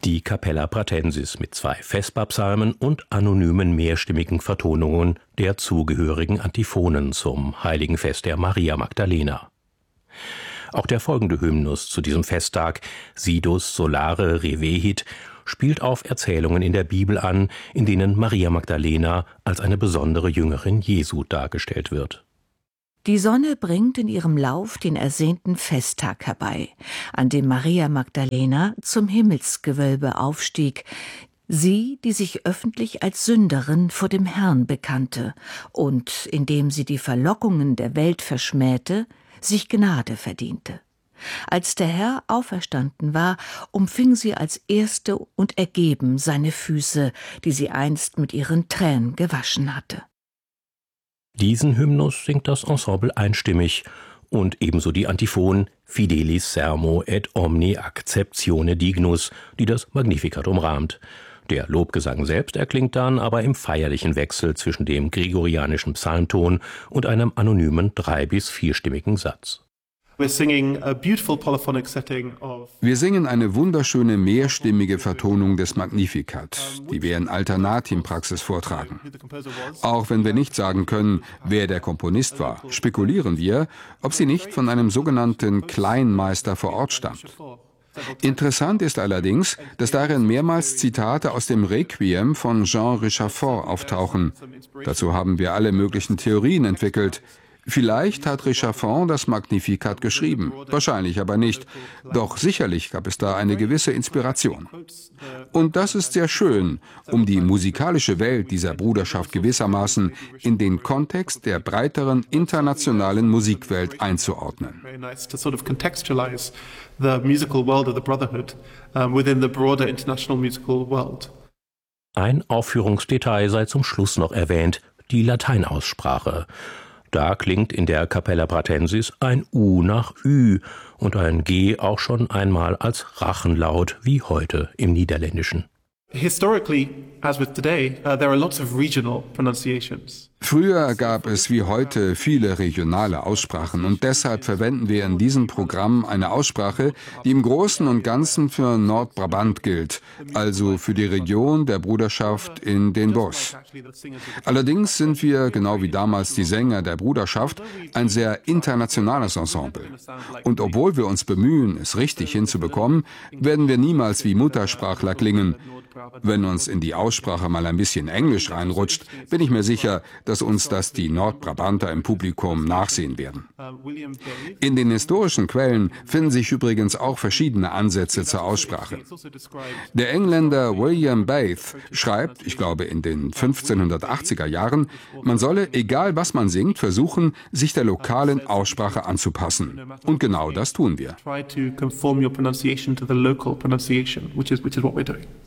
Die Capella Pratensis mit 2 Vesperpsalmen und anonymen mehrstimmigen Vertonungen der zugehörigen Antiphonen zum heiligen Fest der Maria Magdalena. Auch der folgende Hymnus zu diesem Festtag, Sidus solare revehit, spielt auf Erzählungen in der Bibel an, in denen Maria Magdalena als eine besondere Jüngerin Jesu dargestellt wird. Die Sonne bringt in ihrem Lauf den ersehnten Festtag herbei, an dem Maria Magdalena zum Himmelsgewölbe aufstieg, sie, die sich öffentlich als Sünderin vor dem Herrn bekannte und, indem sie die Verlockungen der Welt verschmähte, sich Gnade verdiente. Als der Herr auferstanden war, umfing sie als Erste und ergeben seine Füße, die sie einst mit ihren Tränen gewaschen hatte. Diesen Hymnus singt das Ensemble einstimmig und ebenso die Antiphonen Fidelis sermo et omni acceptione dignus, die das Magnificat umrahmt. Der Lobgesang selbst erklingt dann aber im feierlichen Wechsel zwischen dem gregorianischen Psalmton und einem anonymen 3- bis 4-stimmigen Satz. Wir singen eine wunderschöne mehrstimmige Vertonung des Magnificat, die wir in Alternatim-Praxis vortragen. Auch wenn wir nicht sagen können, wer der Komponist war, spekulieren wir, ob sie nicht von einem sogenannten Kleinmeister vor Ort stammt. Interessant ist allerdings, dass darin mehrmals Zitate aus dem Requiem von Jean Richard-Fort auftauchen. Dazu haben wir alle möglichen Theorien entwickelt. Vielleicht hat Richard-Fort das Magnificat geschrieben, wahrscheinlich aber nicht. Doch sicherlich gab es da eine gewisse Inspiration. Und das ist sehr schön, um die musikalische Welt dieser Bruderschaft gewissermaßen in den Kontext der breiteren internationalen Musikwelt einzuordnen. Ein Aufführungsdetail sei zum Schluss noch erwähnt, die Lateinaussprache. Da klingt in der Capella Pratensis ein U nach Ü und ein G auch schon einmal als Rachenlaut wie heute im Niederländischen. Historically, as with today, there are lots of regional pronunciations. Früher gab es wie heute viele regionale Aussprachen und deshalb verwenden wir in diesem Programm eine Aussprache, die im Großen und Ganzen für Nordbrabant gilt, also für die Region der Bruderschaft in den Bosch. Allerdings sind wir, genau wie damals die Sänger der Bruderschaft, ein sehr internationales Ensemble. Und obwohl wir uns bemühen, es richtig hinzubekommen, werden wir niemals wie Muttersprachler klingen. Wenn uns in die Aussprache mal ein bisschen Englisch reinrutscht, bin ich mir sicher, dass uns das die Nordbrabanter im Publikum nachsehen werden. In den historischen Quellen finden sich übrigens auch verschiedene Ansätze zur Aussprache. Der Engländer William Bath schreibt, ich glaube in den 1580er Jahren, man solle, egal was man singt, versuchen, sich der lokalen Aussprache anzupassen. Und genau das tun wir.